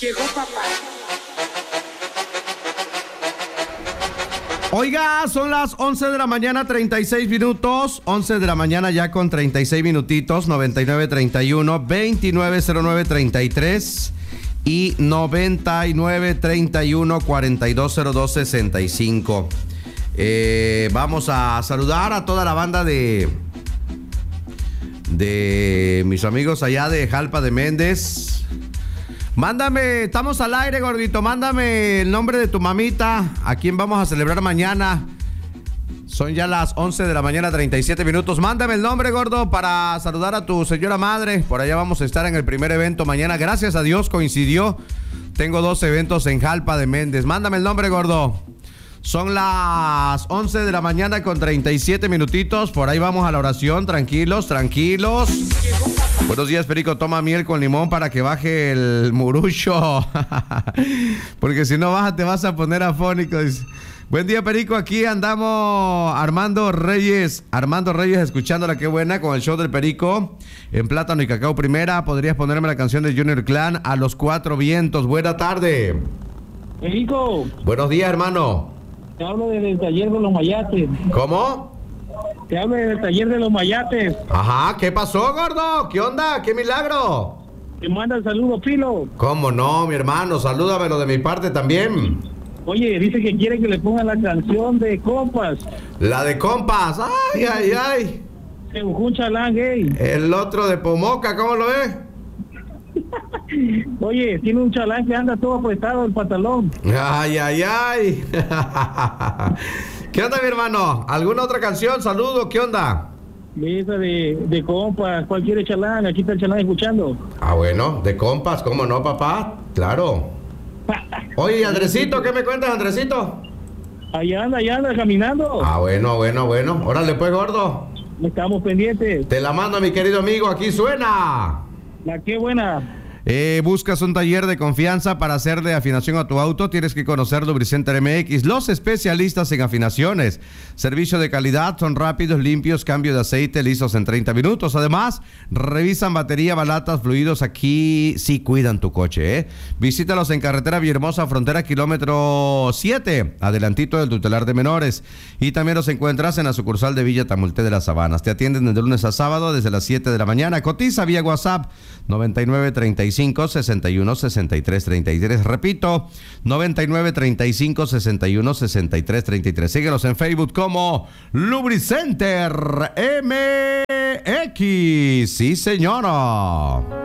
Llegó papá. Oiga, son las 11 de la mañana, 36 minutos. 11 de la mañana ya con 36 minutitos. 9931-290933 y 9931-420265. Vamos a saludar a toda la banda de mis amigos allá de Jalpa de Méndez. Mándame, estamos al aire, gordito. Mándame el nombre de tu mamita, a quien vamos a celebrar mañana. Son ya las 11 de la mañana, 37 minutos. Mándame el nombre, gordo, para saludar a tu señora madre. Por allá vamos a estar en el primer evento mañana. Gracias a Dios coincidió. Tengo 2 eventos en Jalpa de Méndez. Mándame el nombre, gordo. Son las 11 de la mañana con 37 minutitos. Por ahí vamos a la oración. Tranquilos, tranquilos. Buenos días, Perico. Toma miel con limón para que baje el murucho. Porque si no baja te vas a poner afónico. Buen día, Perico. Aquí andamos Armando Reyes, escuchándola, qué buena, con el show del Perico. En Plátano y Cacao Primera. Podrías ponerme la canción de Junior Clan, A los Cuatro Vientos. Buena tarde. Perico. Buenos días, hermano. Te hablo del taller de los mayates. ¿Cómo? Te hablo del taller de los mayates. Ajá, ¿qué pasó, gordo? ¿Qué onda? ¿Qué milagro? Te manda el saludo, Pilo. ¿Cómo no, mi hermano? Salúdamelo de mi parte también. Oye, dice que quiere que le ponga la canción de Compas. La de Compas. Ay, ay, ay. Se buscó un chalán gay. El otro de Pomoca, ¿cómo lo ves? Oye, tiene un chalán que anda todo apretado el pantalón. Ay, ay, ay. ¿Qué onda, mi hermano? ¿Alguna otra canción? Saludo, ¿qué onda? Esa de Compas. ¿Cuál quiere chalán? Aquí está el chalán escuchando. Ah, bueno, de Compas, ¿cómo no, papá? Claro. Oye, Andresito, ¿qué me cuentas, Andresito? Allá anda caminando. Ah, bueno. Órale, pues, gordo. Estamos pendientes. Te la mando, mi querido amigo. Aquí suena. La qué buena. ¿Buscas un taller de confianza para hacerle afinación a tu auto? Tienes que conocer Lubricenter MX, los especialistas en afinaciones. Servicio de calidad, son rápidos, limpios, cambio de aceite, listos en 30 minutos. Además, revisan batería, balatas, fluidos. Aquí sí cuidan tu coche, ¿eh? Visítalos en carretera Villahermosa, frontera kilómetro 7, adelantito del tutelar de menores. Y también los encuentras en la sucursal de Villa Tamulte de las Sabanas. Te atienden de lunes a sábado desde las 7 de la mañana. Cotiza vía WhatsApp 9935-616333. Repito, 9935-616333. Síguelos en Facebook como Lubricenter MX. Sí, señora.